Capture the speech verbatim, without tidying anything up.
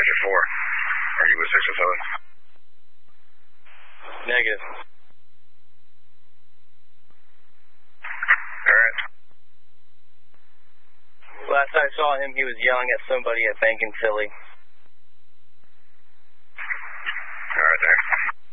Roger four. Are you with six oh seven? Negative. Alright. Last I saw him, he was yelling at somebody at Bank in Philly.